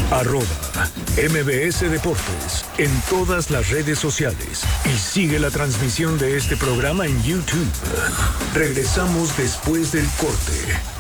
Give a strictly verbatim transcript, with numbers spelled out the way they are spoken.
Arroba M B S Deportes en todas las redes sociales. Y sigue la transmisión de este programa en YouTube. Regresamos después del corte.